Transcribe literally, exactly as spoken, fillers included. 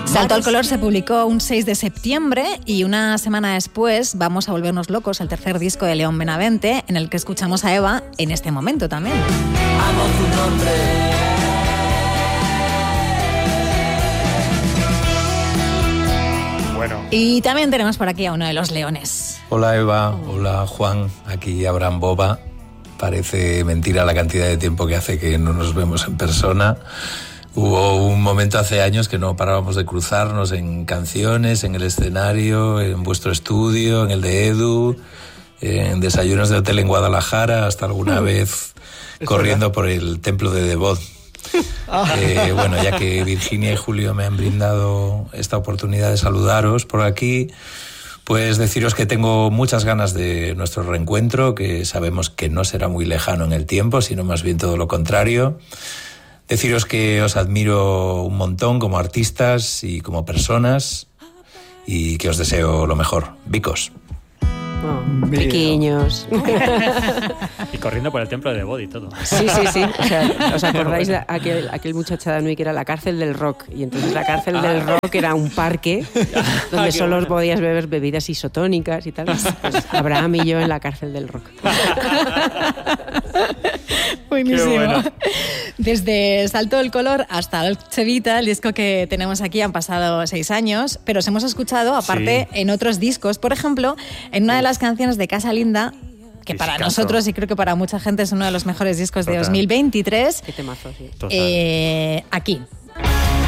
Salto al color se publicó un seis de septiembre y una semana después vamos a volvernos locos, el tercer disco de León Benavente, en el que escuchamos a Eva en este momento también. Amo tu nombre. Bueno. Y también tenemos por aquí a uno de los leones. Hola Eva, hola Juan, aquí Abraham Boba. Parece mentira la cantidad de tiempo que hace que no nos vemos en persona. Hubo un momento hace años que no parábamos de cruzarnos en canciones, en el escenario, en vuestro estudio, en el de Edu, en desayunos de hotel en Guadalajara, hasta alguna vez corriendo por el templo de Devot. Eh, bueno, ya que Virginia y Julio me han brindado esta oportunidad de saludaros por aquí, pues deciros que tengo muchas ganas de nuestro reencuentro, que sabemos que no será muy lejano en el tiempo, sino más bien todo lo contrario. Deciros que os admiro un montón como artistas y como personas y que os deseo lo mejor. Vicos. Oh, pequeños. Y corriendo por el templo de Devot y todo. Sí, sí, sí. O sea, ¿os acordáis de aquel, aquel muchacho de Anui que era la cárcel del rock? Y entonces la cárcel ah. del rock era un parque donde ah, solo bueno. podías beber bebidas isotónicas y tal. Pues Abraham y yo en la cárcel del rock. Buenísimo. Bueno. Desde Salto del Color hasta Dolce Vita, el disco que tenemos aquí, han pasado seis años, pero os hemos escuchado aparte sí. en otros discos. Por ejemplo, en una de las canciones de Casa Linda, que para Discazo. nosotros y creo que para mucha gente es uno de los mejores discos Total. de dos mil veintitrés. Qué temazo, sí. Eh, aquí.